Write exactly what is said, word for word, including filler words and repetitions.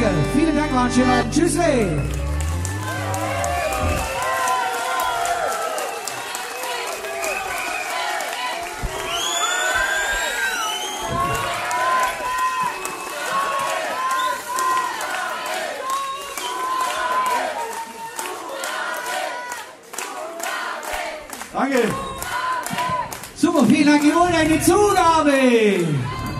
Kollege. Vielen Dank, war ein schöner Abend. Tschüss, Ray. Danke. Super, vielen Dank. Ihr wollt eine Zugabe.